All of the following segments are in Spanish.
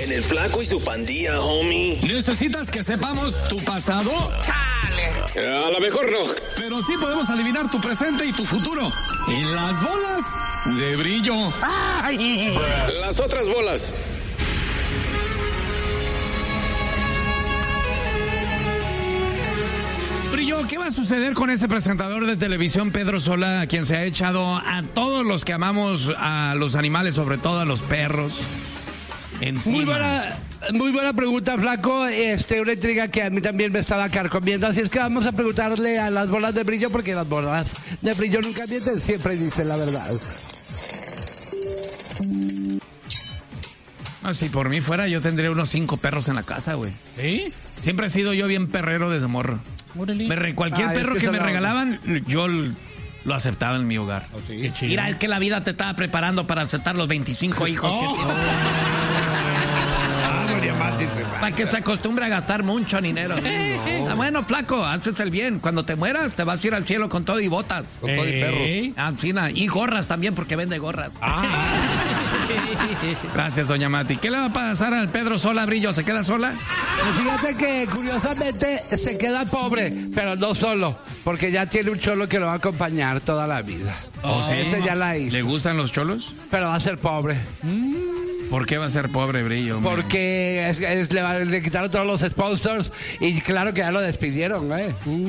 En el Flaco y su Pandilla, homie. ¿Necesitas que sepamos tu pasado? A lo mejor no. Pero sí podemos adivinar tu presente y tu futuro. En las bolas de brillo. Las otras bolas. Brillo, ¿qué va a suceder con ese presentador de televisión, Pedro Sola, a quien se ha echado a todos los que amamos a los animales, sobre todo a los perros, encima? Muy buena pregunta, Flaco. Una intriga que a mí también me estaba carcomiendo. Así es que vamos a preguntarle a las bolas de brillo, porque las bolas de brillo nunca mienten, siempre dicen la verdad. Si por mí fuera, yo tendría unos 5 perros en la casa, güey. ¿Sí? Siempre he sido yo bien perrero desde morro. Cualquier perro que me regalaban, yo lo aceptaba en mi hogar. Oh, sí. Mira, es que la vida te estaba preparando para aceptar los 25 hijos que tienes. Para que se acostumbre a gastar mucho dinero. No. Bueno, Flaco, haces el bien. Cuando te mueras, te vas a ir al cielo con todo y botas. Con todo y perros. Y gorras también, porque vende gorras. Gracias, doña Mati. ¿Qué le va a pasar al Pedro Sola, Brillo? ¿Se queda sola? Fíjate que, curiosamente, se queda pobre, pero no solo, porque ya tiene un cholo que lo va a acompañar toda la vida. ¿Sí? Ese ya la hizo. ¿Le gustan los cholos? Pero va a ser pobre. ¿Por qué va a ser pobre, Brillo? Porque le quitaron todos los sponsors y claro que ya lo despidieron, Wow.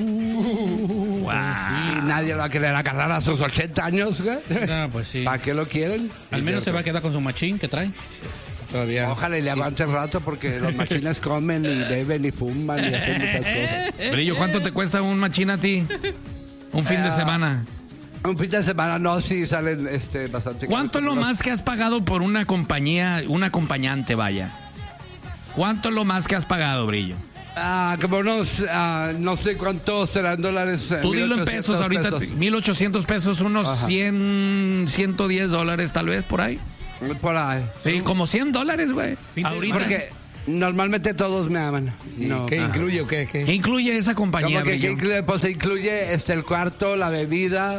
Y nadie lo va a querer agarrar a sus 80 años, güey. Pues sí. ¿Para qué lo quieren? Al menos se va a quedar con su machín que trae. Todavía. Ojalá y le aguante rato porque los machines comen y beben y fuman y hacen muchas cosas. Brillo, ¿cuánto te cuesta un machín a ti? Un fin de semana. Un fin de semana no, sí salen bastante. ¿Cuánto es lo más que has pagado por una compañía, un acompañante, vaya? ¿Cuánto es lo más que has pagado, Brillo? Como unos, no sé cuántos serán dólares. Tú dilo en pesos ahorita, 1,800 pesos, unos 100, 110 dólares tal vez, por ahí. Por ahí. Sí, como 100 dólares, güey. Ahorita. Porque normalmente todos me aman. No. ¿Qué incluye o qué? ¿Qué incluye esa compañía, ¿Cómo que Brillo? incluye? Pues incluye el cuarto, la bebida,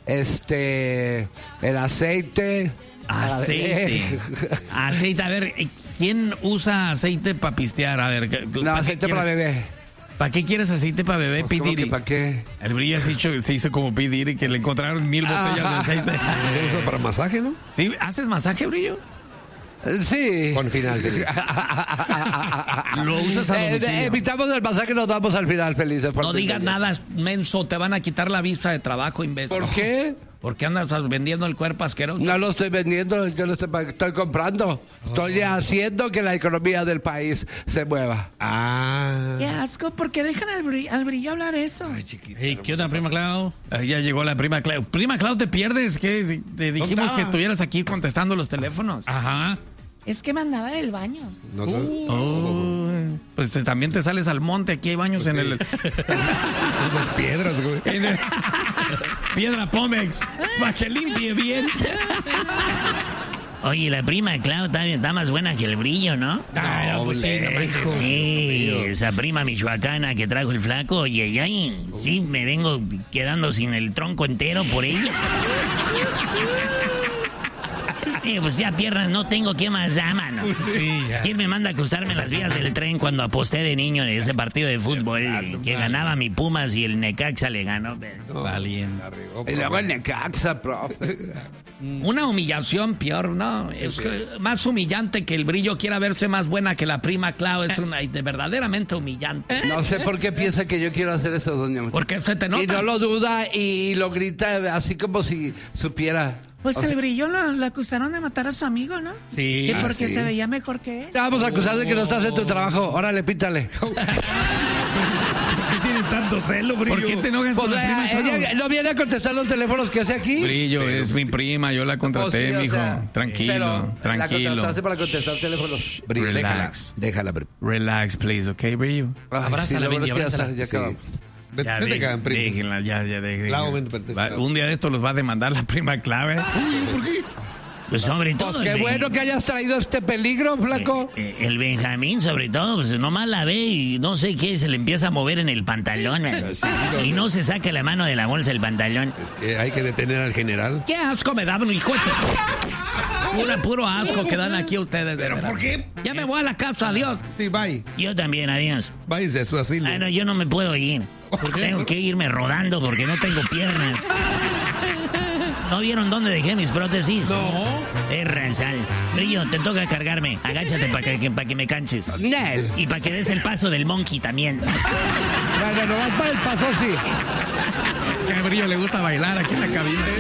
el aceite. Aceite, a ver, ¿quién usa aceite para pistear? A ver, No, aceite para bebé. ¿Para qué quieres aceite para bebé, Pues, ¿cómo Pidiri? que para qué? El Brillo se hizo como Pidiri, que le encontraron 1000 botellas de aceite. ¿Lo usa para masaje, no? ¿Sí? ¿Haces masaje, Brillo? Sí. Con final feliz. Lo usas a domicilio. Evitamos el masaje, nos damos al final felices. No digas nada, menso, te van a quitar la visa de trabajo, imbécil. ¿Por qué? ¿Por qué andas vendiendo el cuerpo asqueroso? No lo estoy vendiendo, yo lo estoy comprando. Estoy haciendo que la economía del país se mueva. Qué asco, ¿por qué dejan al Brillo hablar eso? Ay, chiquita. Hey, ¿qué onda, prima Clau? Ya llegó la prima Clau. Prima Clau, te pierdes. ¿Qué? Te dijimos que estuvieras aquí contestando los teléfonos. Ajá. Es que me andaba del baño. No sé. Pues también te sales al monte. Aquí hay baños en el... Esas piedras, güey. Piedra Pómex. Para que limpie bien. Oye, la prima Clau está más buena que el Brillo, ¿no? No, pues sí, no manches. Sí, esa prima michoacana que trajo el Flaco, oye, ay, sí, me vengo quedando sin el tronco entero por ella. Pues ya piernas no tengo, ¿qué más da, mano? Sí, ya. ¿Quién me manda a cruzarme las vías del tren cuando aposté de niño en ese partido de fútbol? Que ganaba mi Pumas y el Necaxa le ganó. Valiente. Y luego el Necaxa, profe. Una humillación peor, ¿no? Es que más humillante que el Brillo quiera verse más buena que la prima Clau. Es verdaderamente humillante. No sé por qué piensa que yo quiero hacer eso, doña Mucha. Porque se te nota. Y no lo duda y lo grita así como si supiera. Pues el Brillo lo acusaron de matar a su amigo, ¿no? Sí. Y porque sí. se veía mejor que él. Te vamos a acusar de que no estás en tu trabajo. Órale, pítale. ¿Por qué tienes tanto celo, Brillo? ¿Por qué te enojas Pues, con la prima Clau? ella no viene a contestar los teléfonos que hace aquí. Brillo, es mi prima, yo la contraté, Pues sí, o mijo. sea, Tranquilo, pero La tranquilo. contrataste para contestar teléfonos. Brillo, Relax. déjala, Brillo. Relax, please, ¿ok, Brillo? Abrázala, lo bueno Benji, es que ya abrázala. está, ya Sí. acabamos. Vete acá, primo. Déjenla, ya déjenla. Clau, vente, vente. Un día de esto los va a demandar la prima Clau, ¿eh? ¿Por qué? Pues sobre todo... Pues qué bueno que hayas traído este peligro, flaco. El Benjamín, sobre todo, pues nomás la ve y no sé qué, se le empieza a mover en el pantalón. Sí, Y no se saca la mano de la bolsa del pantalón. Es que hay que detener al general. ¡Qué asco me daba un hijo de... Puro asco que dan aquí ustedes. ¿Pero por qué? Ya me voy a la casa, adiós. Sí, bye. Yo también, adiós. Váyase a su asilo. Ah, no, yo no me puedo ir. Tengo que irme rodando porque no tengo piernas. ¿No vieron dónde dejé mis prótesis? No. Es rasal. Brillo, te toca cargarme. Agáchate para que me canches. Nel. Y para que des el paso del monkey también. Bueno, vas para el paso, sí. Que a Brillo le gusta bailar aquí en la cabina.